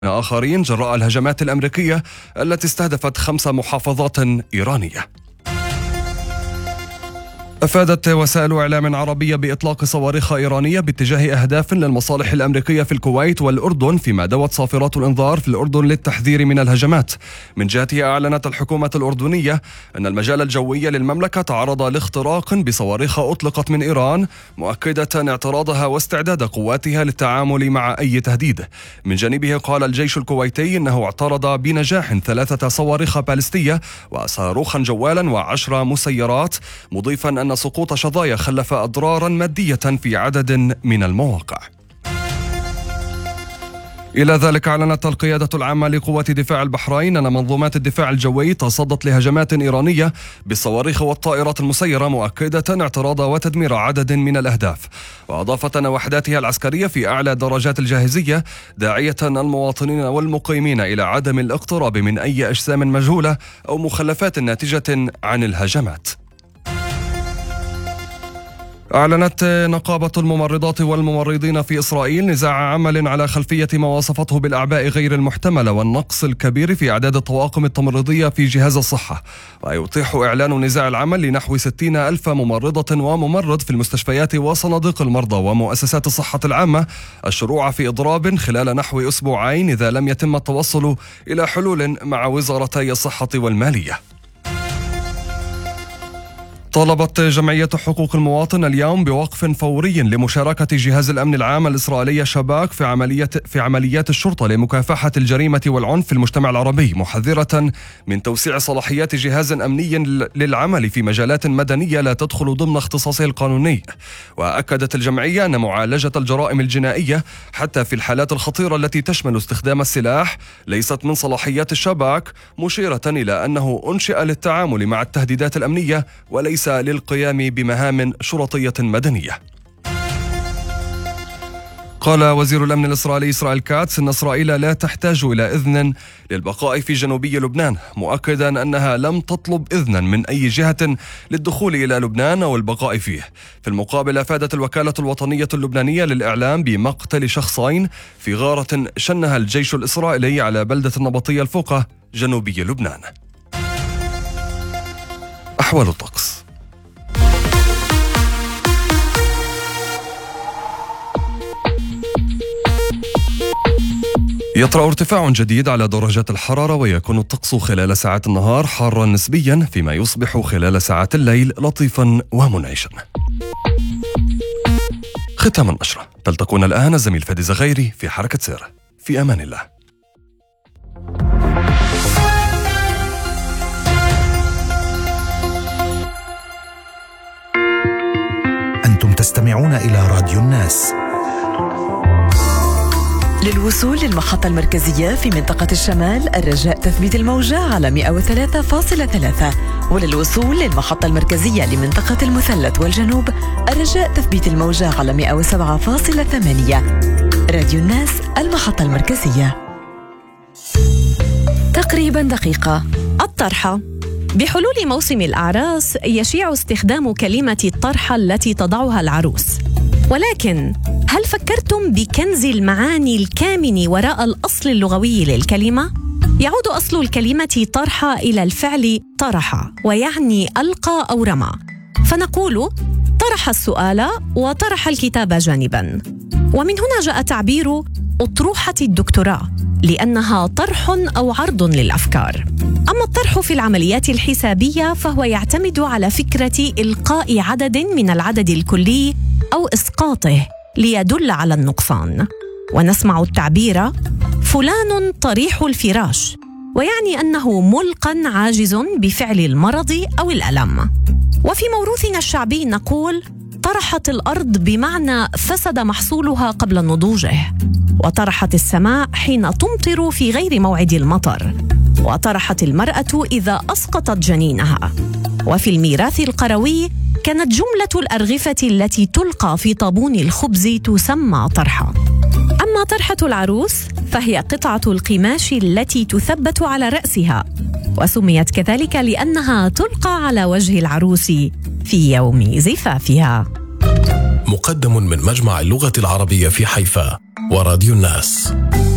آخرين جراء الهجمات الأمريكية التي استهدفت 5 محافظات إيرانية. أفادت وسائل إعلام عربية بإطلاق صواريخ إيرانية باتجاه أهداف للمصالح الأمريكية في الكويت والأردن، فيما دوت صافرات الإنذار في الأردن للتحذير من الهجمات. من جهتها أعلنت الحكومة الأردنية أن المجال الجوي للمملكة تعرض لاختراق بصواريخ أطلقت من إيران، مؤكدة اعتراضها واستعداد قواتها للتعامل مع أي تهديد. من جانبه قال الجيش الكويتي أنه اعترض بنجاح 3 صواريخ باليستية وصاروخا جوالا و10 مسيرات، مضيفا أن سقوط شظايا خلف أضرارا مادية في عدد من المواقع. إلى ذلك أعلنت القيادة العامة لقوات دفاع البحرين أن منظومات الدفاع الجوي تصدت لهجمات إيرانية بالصواريخ والطائرات المسيرة، مؤكدة اعتراض وتدمير عدد من الأهداف. وأضافت أن وحداتها العسكرية في أعلى درجات الجاهزية، داعية المواطنين والمقيمين إلى عدم الاقتراب من أي أجسام مجهولة أو مخلفات ناتجة عن الهجمات. أعلنت نقابة الممرضات والممرضين في إسرائيل نزاع عمل على خلفية ما وصفته بالأعباء غير المحتملة والنقص الكبير في أعداد الطواقم التمريضية في جهاز الصحة. ويتيح إعلان نزاع العمل لنحو 60,000 ممرضة وممرض في المستشفيات وصناديق المرضى ومؤسسات الصحة العامة الشروع في إضراب خلال نحو أسبوعين إذا لم يتم التوصل إلى حلول مع وزارتي الصحة والمالية. طالبت جمعية حقوق المواطن اليوم بوقف فوري لمشاركة جهاز الأمن العام الإسرائيلي شباك في عمليات الشرطة لمكافحة الجريمة والعنف في المجتمع العربي، محذرة من توسيع صلاحيات جهاز أمني للعمل في مجالات مدنية لا تدخل ضمن اختصاصه القانوني. وأكدت الجمعية أن معالجة الجرائم الجنائية حتى في الحالات الخطيرة التي تشمل استخدام السلاح ليست من صلاحيات الشباك، مشيرة إلى أنه أنشئ للتعامل مع التهديدات الأمنية وليس للقيام بمهام شرطية مدنية. قال وزير الأمن الإسرائيلي إسرائيل كاتس إن إسرائيل لا تحتاج إلى إذن للبقاء في جنوبي لبنان، مؤكدا أنها لم تطلب إذنا من أي جهة للدخول إلى لبنان أو البقاء فيه. في المقابل أفادت الوكالة الوطنية اللبنانية للإعلام بمقتل شخصين في غارة شنها الجيش الإسرائيلي على بلدة النبطية الفوقة جنوبي لبنان. أحوال الطقس. يطرأ ارتفاع جديد على درجات الحرارة، ويكون الطقس خلال ساعات النهار حارا نسبيا، فيما يصبح خلال ساعات الليل لطيفا ومنعشا. ختام النشرة. تلتقون الآن الزميل فادي زغيري في حركة سير. في أمان الله. أنتم تستمعون إلى راديو الناس. للوصول للمحطة المركزية في منطقة الشمال الرجاء تثبيت الموجة على 103.3، وللوصول للمحطة المركزية لمنطقة المثلث والجنوب الرجاء تثبيت الموجة على 107.8. راديو الناس، المحطة المركزية. تقريبا دقيقة. الطرحة. بحلول موسم الأعراس يشيع استخدام كلمة الطرحة التي تضعها العروس، ولكن هل فكرتم بكنز المعاني الكامن وراء الأصل اللغوي للكلمة؟ يعود أصل الكلمة طرحة إلى الفعل طرح، ويعني ألقى أو رمى، فنقول طرح السؤال وطرح الكتاب جانبا. ومن هنا جاء تعبير أطروحة الدكتوراه، لأنها طرح أو عرض للأفكار. أما الطرح في العمليات الحسابية فهو يعتمد على فكرة إلقاء عدد من العدد الكلي أو إسقاطه ليدل على النقصان. ونسمع التعبير فلان طريح الفراش، ويعني أنه ملقى عاجز بفعل المرض أو الألم. وفي موروثنا الشعبي نقول طرحت الأرض بمعنى فسد محصولها قبل نضوجه، وطرحت السماء حين تمطر في غير موعد المطر، وطرحت المرأة إذا أسقطت جنينها. وفي الميراث القروي كانت جملة الأرغفة التي تلقى في طابون الخبز تسمى طرحة. أما طرحة العروس فهي قطعة القماش التي تثبت على رأسها، وسميت كذلك لأنها تلقى على وجه العروس في يوم زفافها. مقدم من مجمع اللغة العربية في حيفا وراديو الناس.